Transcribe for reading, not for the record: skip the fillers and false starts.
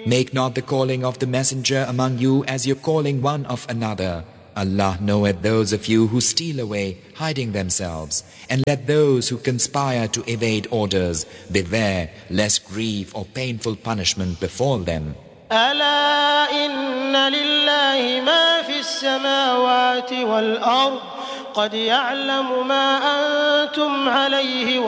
Make not the calling of the messenger among you as your calling one of another. Allah knoweth those of you who steal away, hiding themselves, and let those who conspire to evade orders beware lest grief or painful punishment befall them. ألا إن لله ما في السماوات والأرض قد يعلم ما أنتم عليه